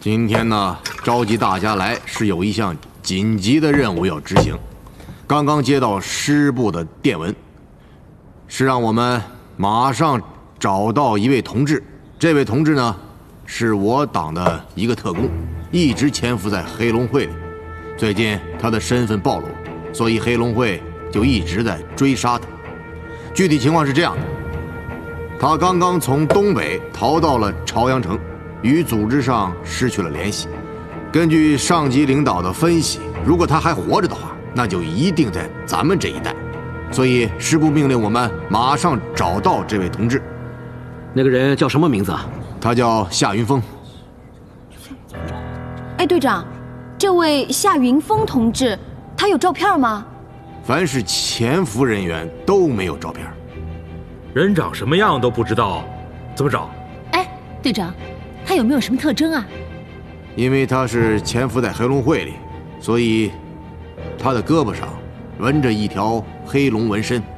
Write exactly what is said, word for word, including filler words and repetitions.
今天呢，召集大家来是有一项紧急的任务要执行。刚刚接到师部的电文，是让我们马上找到一位同志。这位同志呢，是我党的一个特工，一直潜伏在黑龙会里。最近他的身份暴露，所以黑龙会就一直在追杀他。具体情况是这样的：他刚刚从东北逃到了朝阳城，与组织上失去了联系。根据上级领导的分析，如果他还活着的话，那就一定在咱们这一带。所以师部命令我们马上找到这位同志。 那个人叫什么名字啊？ 他叫夏云峰。 哎，队长，这位夏云峰同志，他有照片吗？ 凡是潜伏人员都没有照片。 人长什么样都不知道，怎么找？ 哎，队长，他有没有什么特征啊？ 因为他是潜伏在黑龙会里，所以他的胳膊上纹着一条黑龙纹身。